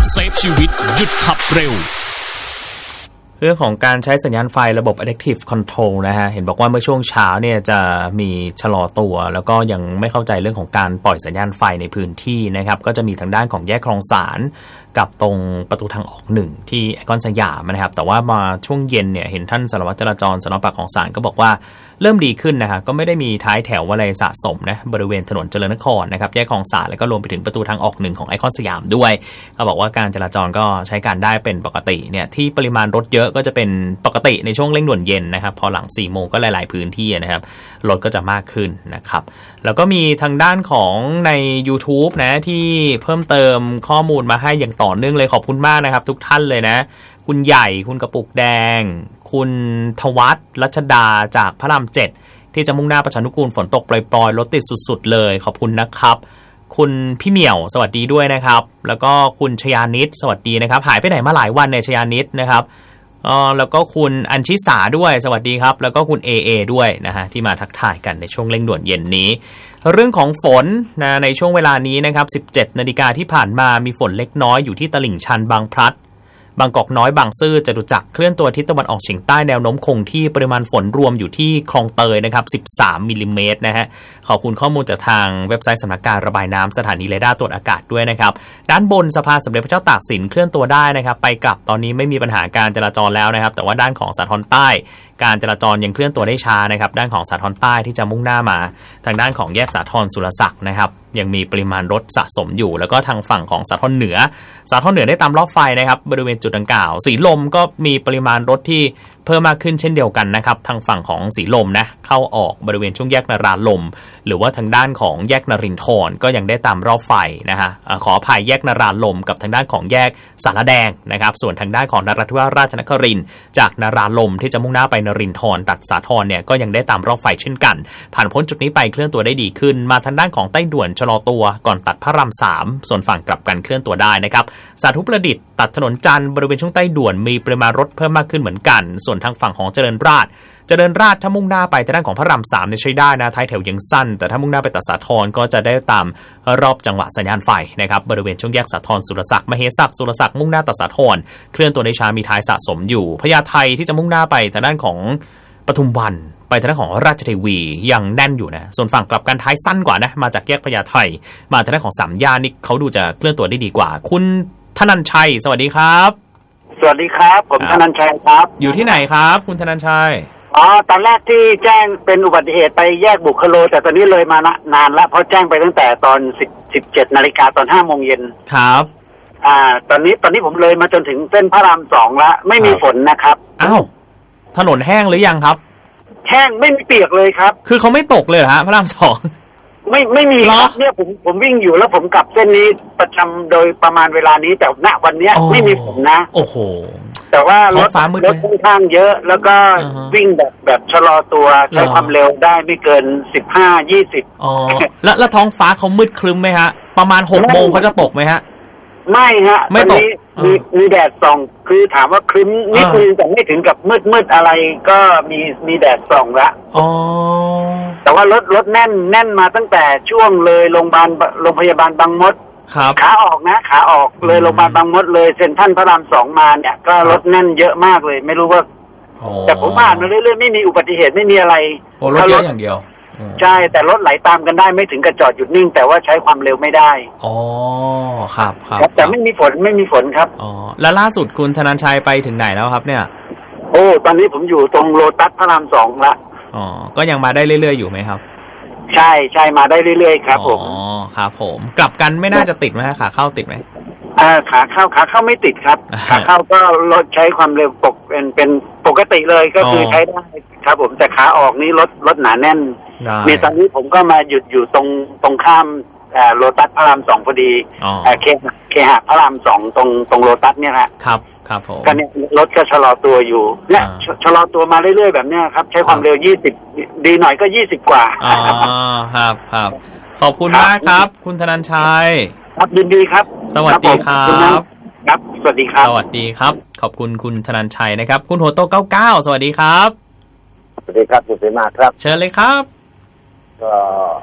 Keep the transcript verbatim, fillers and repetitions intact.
เซฟชีวิตหยุดขับเร็วเรื่องของการใช้สัญญาณไฟระบบ Adaptive Control นะฮะเห็นบอกว่าเมื่อช่วงเช้าเนี่ยจะมีชะลอตัวแล้วก็ยังไม่เข้าใจเรื่องของการปล่อยสัญญาณไฟในพื้นที่นะครับก็จะมีทางด้านของแยกคลองสานกับตรงประตูทางออกหนึ่งที่ไอคอนสยามนะครับแต่ว่ามาช่วงเย็นเนี่ยเห็นท่านสารวัตรจราจรสน.ปากคลองสานก็บอกว่าเริ่มดีขึ้นนะครับก็ไม่ได้มีท้ายแถวอะไรสะสมนะบริเวณถนนเจริญนครนะครับแยกคลองสานแล้วก็รวมไปถึงประตูทางออกหนึ่งของไอคอนสยามด้วยเขาบอกว่าการจราจรก็ใช้การได้เป็นปกติเนี่ยที่ปริมาณรถเยอะก็จะเป็นปกติในช่วงเร่งด่วนเย็นนะครับพอหลังสี่โมงก็หลายๆพื้นที่นะครับรถก็จะมากขึ้นนะครับแล้วก็มีทางด้านของใน YouTube นะที่เพิ่มเติมข้อมูลมาให้อย่างต่อเนื่องเลยขอบคุณมากนะครับทุกท่านเลยนะคุณใหญ่คุณกระปุกแดงคุณทวัฒน์รัชดาจากพระรามเจ็ดที่จะมุ่งหน้าประชานุกูลฝนตกปล่อยๆรถติดสุดๆเลยขอบคุณนะครับคุณพี่เหมี่ยวสวัสดีด้วยนะครับแล้วก็คุณชยานิตสวัสดีนะครับหายไปไหนมาหลายวันเนี่ยชยานิตนะครับอ๋อแล้วก็คุณอัญชิสาด้วยสวัสดีครับแล้วก็คุณเอเอด้วยนะฮะที่มาทักทายกันในช่วงเร่งด่วนเย็นนี้เรื่องของฝนนะในช่วงเวลานี้นะครับ สิบเจ็ดนาฬิกาที่ผ่านมามีฝนเล็กน้อยอยู่ที่ตลิ่งชันบางพลัดบางกอกน้อยบางซื่อจตุจักรเคลื่อนตัวทิศตะวันออกเฉียงใต้แนวโน้มคงที่ปริมาณฝนรวมอยู่ที่คลองเตยนะครับสิบสามมิลลิเมตรนะฮะขอบคุณข้อมูลจากทางเว็บไซต์สำนักการระบายน้ำสถานีเรดาร์ตรวจอากาศด้วยนะครับด้านบนสะพานสมเด็จพระเจ้าตากสินเคลื่อนตัวได้นะครับไปกลับตอนนี้ไม่มีปัญหาการจราจรแล้วนะครับแต่ว่าด้านของสาทรใต้การจราจรยังเคลื่อนตัวได้ช้านะครับด้านของสาทรใต้ที่จะมุ่งหน้ามาทางด้านของแยกสาทรสุรศักดิ์นะครับยังมีปริมาณรถสะสมอยู่แล้วก็ทางฝั่งของสาทรเหนือสาทรเหนือได้ตามรอบไฟนะครับบริเวณจุดดังกล่าวสีลมก็มีปริมาณรถที่เพิ่มมากขึ้นเช่นเดียวกันนะครับทางฝั่งของสีลมนะเข้าออกบริเวณช่วงแยกนราลมหรือว่าทางด้านของแยกนรินทร์ก็ยังได้ตามรอบไฟนะฮะขออภัยแยกนราลมกับทางด้านของแยกสารแดงนะครับส่วนทางด้านของนราธิวาสราชนครินทร์จากนราลมที่จะมุ่งหน้าไปนรินทร์ตัดสาทรเนี่ยก็ยังได้ตามรอบไฟเช่นกันผ่านพ้นจุดนี้ไปเคลื่อนตัวได้ดีขึ้นมาทางด้านของใต้ด่วนชะลอตัวก่อนตัดพระรามสามส่วนฝั่งกลับกันเคลื่อนตัวได้นะครับสาธุประดิษฐ์ตัดถนนจันทร์บริเวณช่วงใต้ด่วนมีปริมาณรถเพิ่มมากขึ้นเหมือนกันส่วนทางฝั่งของเจริญราษฎร์เจริญราษฎร์ถ้ามุ่งหน้าไปทางด้านของพระรามสามเนี่ยใช้ได้นะท้ายแถวยังสั้นแต่ถ้ามุ่งหน้าไปตัดสาทรก็จะได้ตามรอบจังหวะสัญญาณไฟนะครับบริเวณช่วงแยกสาทรสุรศักดิ์มเหศักดิ์สุรศักดิ์มุ่งหน้าตัดสาทรเคลื่อนตัวในช้ามีท้ายสะสมอยู่พญาไทที่จะมุ่งหน้าไปทางด้านของปทุมวันไปทางด้านของราชเทวียังแน่นอยู่นะส่วนฝั่งกลับกันท้ายสั้นกว่านะมาจากแยกพญาไทมาทางด้านของสามย่านนี่เขาดูจะเคลื่อนตัวได้ดีกว่าคุณธนัญชัยสวัสดีครับสวัสดีครับผมธนัญชัยครับอยู่ที่ไหนครับคุณธนัญชัยอ๋อตอนแรกที่แจ้งเป็นอุบัติเหตุไปแยกบุคโลแต่ตอนนี้เลยมานานแล้วเพราะแจ้งไปตั้งแต่ตอนสิบ สิบเจ็ดนาฬิกาตอนห้าโมงเย็นครับอ่าตอนนี้ตอนนี้ผมเลยมาจนถึงเส้นพระรามสองแล้วไม่มีฝนนะครับอ้าวถนนแห้งหรือยังครับแห้งไม่มีเปียกเลยครับคือเขาไม่ตกเลยเหรอฮะพระรามสองไม่ไม่มีครับเนี่ยผมผมวิ่งอยู่แล้วผมกลับเส้นนี้ประจำโดยประมาณเวลานี้แต่ณวันนี้ไม่มีฝนนะโอ้โหแต่ว่ารถรถค่อนข้างเยอะแล้วก็วิ่งแบบแบบชะลอตัวใช้ความเร็วได้ไม่เกินสิบห้า ยี่สิบอ๋อแล้วแล้วท้องฟ้าเขามืดครึ้มไหมฮะประมาณหกโมงเขาจะตกไหมฮะไม่ฮะไม่ตกมีมีแดดส่องคือถามว่าครึ้มนิดนึงแต่ไม่ถึงกับมืดมืดอะไรก็มีมีแดดส่องละอ๋อแต่ว่ารถรถแน่นแน่นมาตั้งแต่ช่วงเลยโรงพยาบาลโรงพยาบาลบางมดขาออกนะขาออกเลยโรงพยาบาลบางมดเลยเซ็นทรัลพระรามสองมาเนี่ยก็รถแน่นเยอะมากเลยไม่รู้ว่าแต่ผมอ่านมาเรื่อยๆไม่มีอุบัติเหตุไม่มีอะไรโอ้รถเยอะอย่างเดียวใช่แต่รถไหลตามกันได้ไม่ถึงกับจอดหยุดนิ่งแต่ว่าใช้ความเร็วไม่ได้อ๋อครับครับแต่ไม่มีฝนไม่มีฝนครับอ๋อแล้วล่าสุดคุณธนัญชัยไปถึงไหนแล้วครับเนี่ยโอ้ตอนนี้ผมอยู่ตรงโลตัสพระรามสองละอ๋อก็ยังมาได้เรื่อยๆอยู่ไหมครับใช่ใช่มาได้เรื่อยๆครับผมอ๋อครับผมกลับกันไม่น่าจะติดไหมขาเข้าติดไหมอ่าขาเข้าขาเข้าไม่ติดครับขาเข้าก็รถใช้ความเร็วปกเป็นเป็นปกติเลยก็คือใช้ได้ครับผมแต่ขาออกนี้รถรถหนาแน่นมีตอนนี้ผมก็มาหยุดอยู่ตรงตรงข้ามโลตัสพระรามสองพอดีเคเคหะพระรามสองตรงตรงโลตัสเนี่ยครับครับผมก็เนี่ยรถก็ชะลอตัวอยู่เนี่ยชะลอตัวมาเรื่อยๆแบบเนี้ยครับใช้ความเร็วยี่สิบดีหน่อยก็ยี่สิบกว่าอ๋อครับครับขอบคุณมากครับคุณธนัญชัยครับยินดีครับสวัสดีครับครับสวัสดีครับสวัสดีครับขอบคุณคุณธนัญชัยนะครับคุณโหโตเก้าเก้าสวัสดีครับสวัสดีครับสุดยอดมากครับเชิญเลยครับก็